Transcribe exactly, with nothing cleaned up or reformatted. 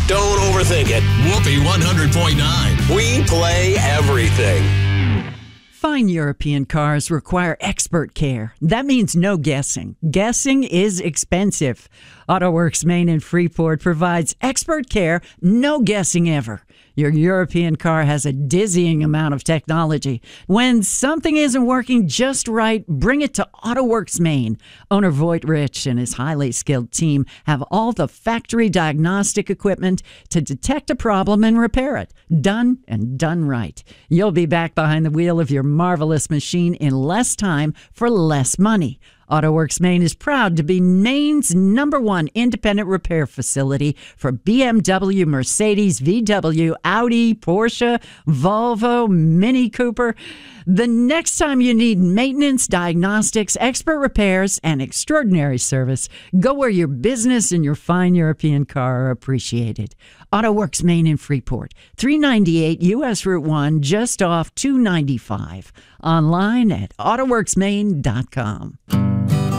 Don't overthink it. Whoopee one hundred point nine. We play everything. Fine European cars require expert care. That means no guessing. Guessing is expensive. AutoWorks Maine in Freeport provides expert care, no guessing ever. Your European car has a dizzying amount of technology. When something isn't working just right, bring it to AutoWorks Maine. Owner Voight Rich and his highly skilled team have all the factory diagnostic equipment to detect a problem and repair it. Done and done right. You'll be back behind the wheel of your marvelous machine in less time for less money. AutoWorks Maine is proud to be Maine's number one independent repair facility for B M W, Mercedes, V W, Audi, Porsche, Volvo, Mini Cooper. The next time you need maintenance, diagnostics, expert repairs, and extraordinary service, go where your business and your fine European car are appreciated. AutoWorks Maine in Freeport, three ninety-eight U S Route one, just off two ninety-five. Online at autoworks maine dot com.